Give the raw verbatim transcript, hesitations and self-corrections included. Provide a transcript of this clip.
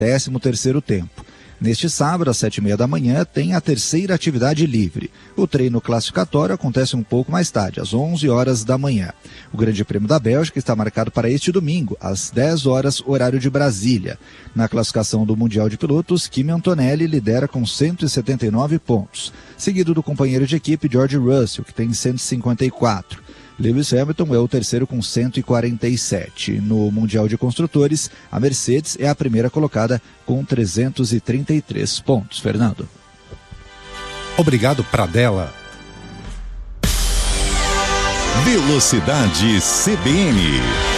décimo terceiro tempo. Neste sábado, às sete e meia da manhã, tem a terceira atividade livre. O treino classificatório acontece um pouco mais tarde, às onze horas da manhã. O Grande Prêmio da Bélgica está marcado para este domingo, às dez horas, horário de Brasília. Na classificação do Mundial de Pilotos, Kimi Antonelli lidera com cento e setenta e nove pontos, seguido do companheiro de equipe George Russell, que tem cento e cinquenta e quatro. Lewis Hamilton é o terceiro com cento e quarenta e sete. No Mundial de Construtores, a Mercedes é a primeira colocada com trezentos e trinta e três pontos. Fernando. Obrigado, Pradella. Velocidade C B N.